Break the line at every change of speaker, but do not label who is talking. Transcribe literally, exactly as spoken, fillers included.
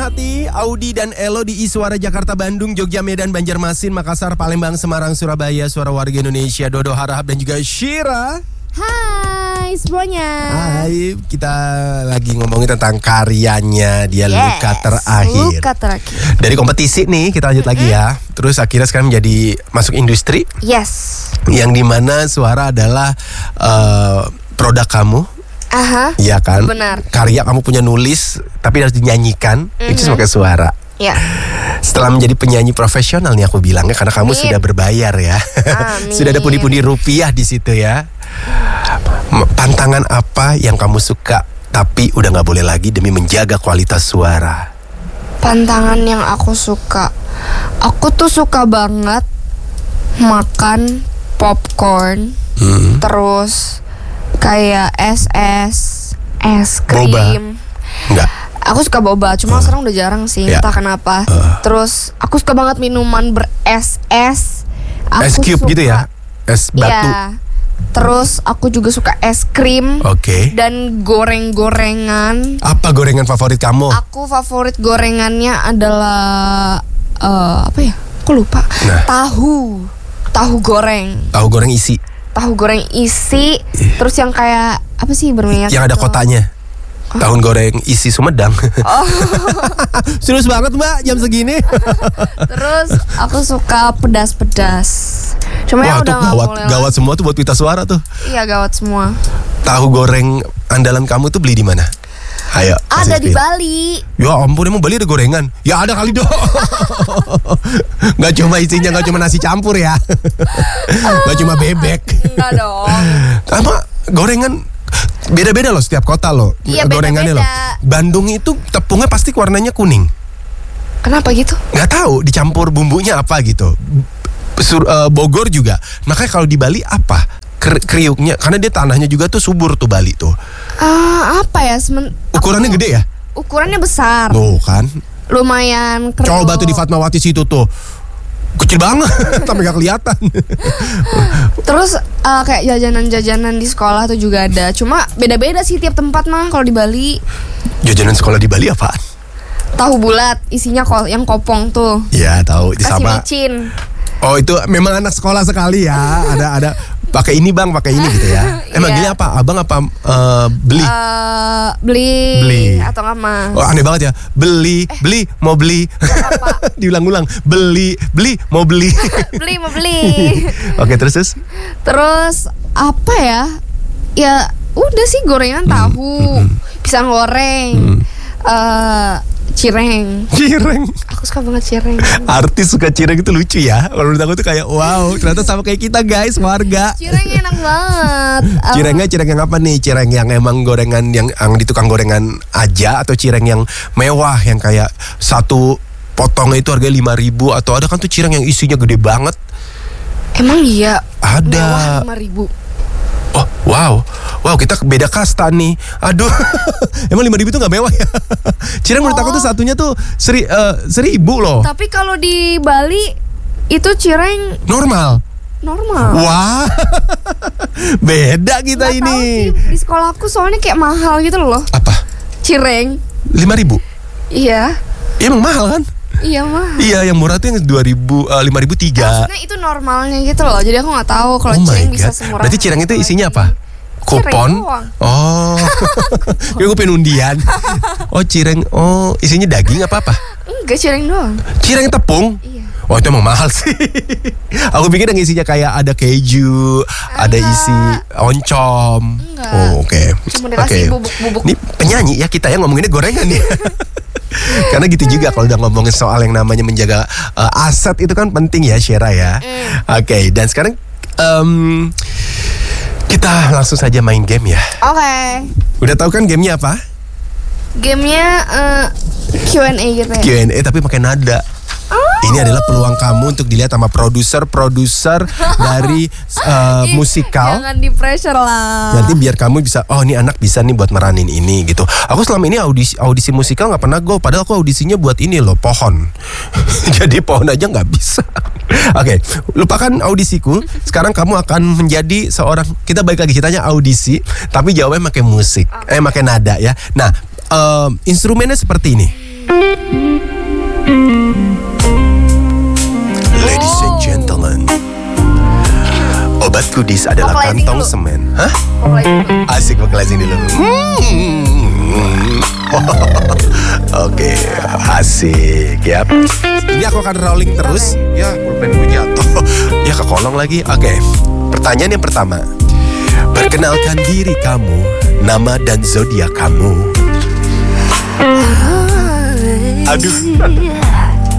hati, Audi dan Elo di Iswara Jakarta, Bandung, Jogja, Medan, Banjarmasin, Makassar, Palembang, Semarang, Surabaya, suara warga Indonesia, Dodo Harahap dan juga Shira.
Hai semuanya.
Hai, kita lagi ngomongin tentang karyanya dia, yes, Luka Terakhir.
Luka Terakhir.
Dari kompetisi nih kita lanjut mm-hmm. lagi ya. Terus akhirnya sekarang menjadi masuk industri.
Yes.
Yang dimana suara adalah uh, produk kamu.
Aha.
Iya kan?
Benar.
Karya kamu punya nulis tapi harus dinyanyikan, mm-hmm. itu pakai suara.
Ya.
Setelah menjadi penyanyi profesional nih aku bilangnya, karena kamu Amin. Sudah berbayar ya. Sudah ada pundi-pundi rupiah di situ ya. Pantangan apa yang kamu suka tapi udah nggak boleh lagi demi menjaga kualitas suara?
Pantangan yang aku suka, aku tuh suka banget makan popcorn, hmm. terus kayak es es, es krim.
Boba? Enggak.
Aku suka boba, cuma uh. sekarang udah jarang sih,
ya.
entah kenapa. Uh. Terus aku suka banget minuman beres es.
Es cube suka, gitu ya? Es batu.
Ya. Terus aku juga suka es krim.
Oke. Okay.
Dan goreng-gorengan.
Apa gorengan favorit kamu?
Aku favorit gorengannya adalah uh, apa ya? Aku lupa. Nah. Tahu, tahu goreng.
Tahu goreng isi.
Tahu goreng isi, terus yang kayak apa sih berminyak?
Yang ada
tuh?
Kotanya. Oh. Tahu goreng isi Sumedang.
Oh.
Serius banget Mbak jam segini.
Terus aku suka pedas-pedas. Cuma
wah,
ya udah
gawat, gawat semua tuh buat pita suara tuh.
Iya gawat semua.
Tahu goreng andalan kamu tuh beli di mana? Ayo.
Ada di Bali.
Ya ampun, emang Bali ada gorengan? Ya ada kali dong. Gak cuma isinya, gak cuma nasi campur ya. Gak cuma bebek.
Enggak dong.
Apa gorengan beda-beda loh setiap kota loh.
Iya,
gorengannya
beda-beda.
loh. Bandung itu tepungnya pasti warnanya kuning.
Kenapa gitu?
Gak tahu dicampur bumbunya apa gitu. Sur, uh, Bogor juga. Makanya kalau di Bali apa? Kriuknya, karena dia tanahnya juga tuh subur tuh Bali tuh.
Uh, apa ya? Semen,
ukurannya
aku,
gede ya?
Ukurannya besar.
Tuh kan.
Lumayan kriuk.
Coba tuh di Fatmawati situ tuh. Kecil banget, sampai gak kelihatan.
Terus uh, kayak jajanan-jajanan di sekolah tuh juga ada. Cuma beda-beda sih tiap tempat mah kalau di Bali.
Jajanan sekolah di Bali apaan?
Tahu bulat, isinya ko- yang kopong tuh.
Iya tahu.
Kasih
sama
micin.
Oh itu memang anak sekolah sekali ya. Ada ada pakai ini bang, pakai ini gitu ya. Emang gini apa? Abang apa uh, beli?
Uh, beli? Beli atau nggak mas?
Oh aneh banget ya. Beli, eh. beli, mau beli. Diulang-ulang. Beli, beli, mau beli.
Beli, mau beli.
Oke terus terus.
Terus apa ya? Ya udah sih gorengan hmm. tahu, hmm. pisang goreng, hmm. uh, cireng.
Cireng.
Aku suka banget cireng.
Artis suka cireng itu lucu ya. Kalau menurut aku tuh kayak wow, ternyata sama kayak kita guys, warga.
Cireng enak banget.
Cirengnya cireng yang apa nih? Cireng yang emang gorengan yang, yang di tukang gorengan aja, atau cireng yang mewah yang kayak satu potongnya itu harganya lima ribu, atau ada kan tuh cireng yang isinya gede banget.
Emang iya?
Ada.
Mewah lima ribu.
Oh wow, wow kita beda kasta nih. Aduh, emang lima ribu tuh nggak mewah ya? Cireng oh. menurut aku tuh satunya tuh seri, uh, seribu loh.
Tapi kalau di Bali itu cireng
normal.
Normal.
Wah, beda kita
Nggak
ini.
Tahu sih, di sekolah aku soalnya kayak mahal gitu loh.
Apa?
Cireng.
Lima ribu?
Iya.
Emang mahal kan?
Iya mah.
Iya, yang murah tuh yang dua ribu, lima ribu tiga.
Maksudnya itu normalnya gitu loh. Jadi aku nggak tahu kalau
oh
cireng bisa semurah.
Berarti cireng itu isinya apa? Kupon? Oh, ya gue pengen undian. Oh cireng, oh isinya daging apa apa?
Enggak, cireng doang.
Cireng tepung?
Iya.
Oh itu emang mahal sih. Aku pikir yang isinya kayak ada keju, enggak. Ada isi oncom.
Enggak.
Oh oke. Okay.
Cuma dikasih okay. bubuk-bubuk.
Ini penyanyi ya kita yang ngomonginnya gorengan nih. Karena gitu juga kalau udah ngomongin soal yang namanya menjaga uh, aset itu kan penting ya Shira ya. Mm. Oke okay, dan sekarang um, kita langsung saja main game ya.
Oke. Okay.
Udah tahu kan gamenya apa?
Gamenya uh, Q and A gitu ya.
Q and A tapi pakai nada. Oh. Ini adalah peluang kamu untuk dilihat sama produser-produser dari uh, musikal.
Jangan di pressure lah.
Nanti biar kamu bisa, oh ini anak bisa nih buat meranin ini gitu. Aku selama ini audisi audisi musikal nggak pernah go, padahal aku audisinya buat ini loh, pohon. Jadi pohon aja nggak bisa. Oke, okay, lupakan audisiku. Sekarang kamu akan menjadi seorang, kita balik lagi ceritanya audisi, tapi jawabnya pakai musik, okay. eh pakai nada ya. Nah, uh, instrumennya seperti ini. Goodies adalah
Vocalizing
kantong
dulu.
semen. Hah?
Vocalizing dulu.
Asik vocalizing dulu. Hmm. Oke, asik ya. Ini aku akan rolling terus. Ya, pulpen gue jatuh. Ya kekolong lagi. Oke. Pertanyaan yang pertama. Perkenalkan diri kamu, nama dan zodiak kamu. Aduh.